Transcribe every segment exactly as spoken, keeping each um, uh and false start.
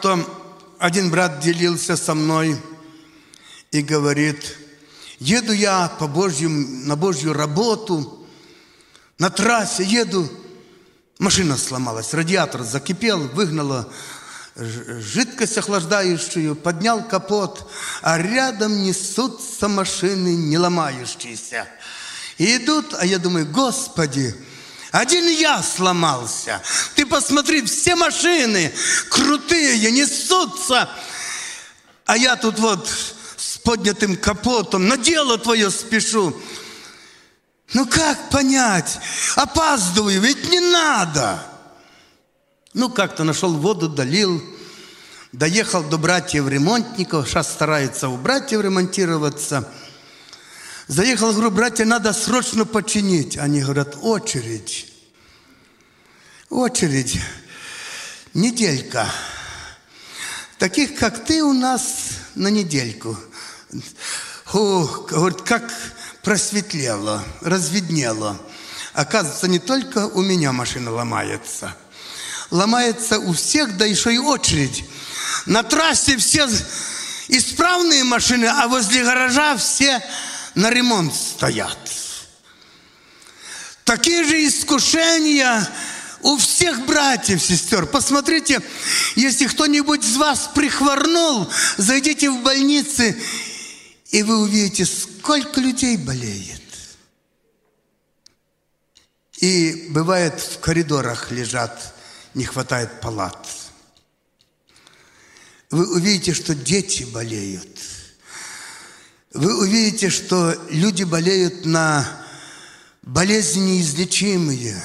Как-то один брат делился со мной и говорит: еду я по Божью, на Божью работу, на трассе еду, машина сломалась, радиатор закипел, выгнала жидкость охлаждающую, поднял капот, а рядом несутся машины не ломающиеся. И идут, а я думаю: Господи, один я сломался. Ты посмотри, все машины крутые несутся, а я тут вот с поднятым капотом на дело Твое спешу. Ну как понять? Опаздываю, ведь не надо. Ну как-то нашел воду, долил, доехал до братьев-ремонтников, сейчас стараются у братьев ремонтироваться. Заехал, говорю: братья, надо срочно починить. Они говорят: очередь. Очередь. Неделька. Таких, как ты, у нас на недельку. О, говорит, как просветлело, разведнело. Оказывается, не только у меня машина ломается. Ломается у всех, да еще и очередь. На трассе все исправные машины, а возле гаража все на ремонт стоят. Такие же искушения у всех братьев, сестер. Посмотрите, если кто-нибудь из вас прихворнул, зайдите в больницы, и вы увидите, сколько людей болеет. И бывает, в коридорах лежат, не хватает палат. Вы увидите, что дети болеют. Вы увидите, что люди болеют на болезни неизлечимые.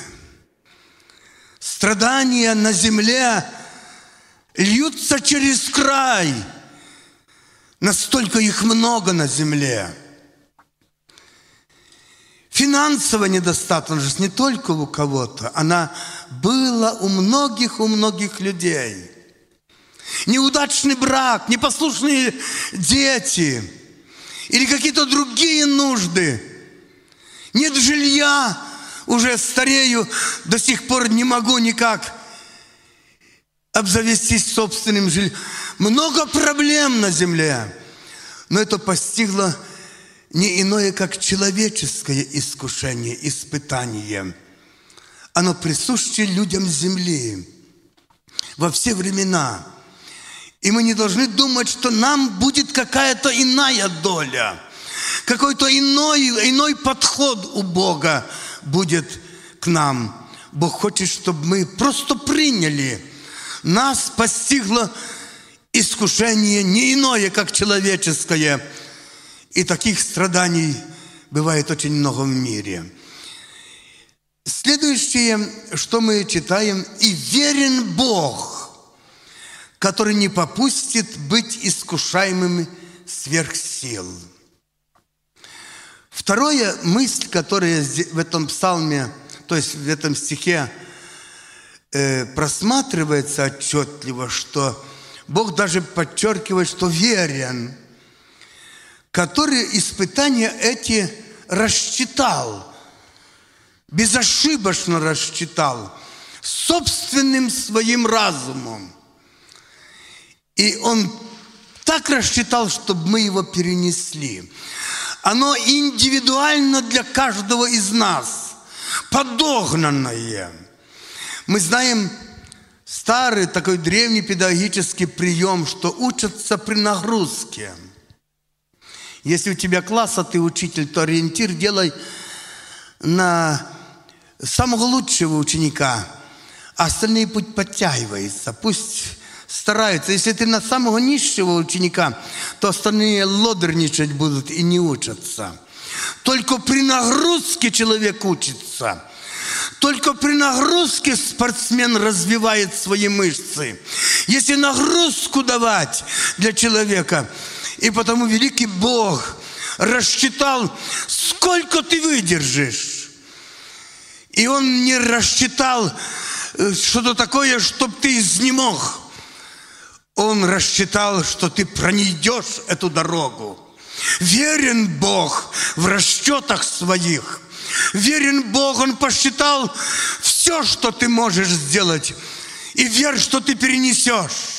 Страдания на земле льются через край. Настолько их много на земле. Финансовая недостаточность не только у кого-то, она была у многих, у многих людей. Неудачный брак, непослушные дети или какие-то другие нужды. Нет жилья, уже старею, до сих пор не могу никак обзавестись собственным жильем. Много проблем на земле, но это постигло не иное, как человеческое искушение, испытание. Оно присуще людям земли во все времена. И мы не должны думать, что нам будет какая-то иная доля, какой-то иной, иной подход у Бога будет к нам. Бог хочет, чтобы мы просто приняли. Нас постигло искушение не иное, как человеческое. И таких страданий бывает очень много в мире. Следующее, что мы читаем: «И верен Бог, который не попустит быть искушаемым сверх сил». Вторая мысль, которая в этом псалме, то есть в этом стихе э, просматривается отчетливо, что Бог даже подчеркивает, что верен, который испытания эти рассчитал, безошибочно рассчитал, собственным своим разумом. И Он так рассчитал, чтобы мы его перенесли. Оно индивидуально для каждого из нас, подогнанное. Мы знаем старый такой древний педагогический прием, что учатся при нагрузке. Если у тебя класс, а ты учитель, то ориентир делай на самого лучшего ученика, а остальные пусть подтягиваются, пусть стараются. Если ты на самого низшего ученика, то остальные лодерничать будут и не учатся. Только при нагрузке человек учится. Только при нагрузке спортсмен развивает свои мышцы. Если нагрузку давать для человека, и потому великий Бог рассчитал, сколько ты выдержишь. И Он не рассчитал что-то такое, чтобы ты изнемог. Он рассчитал, что ты пройдешь эту дорогу. Верен Бог в расчетах своих. Верен Бог, Он посчитал все, что ты можешь сделать. И верь, что ты перенесешь.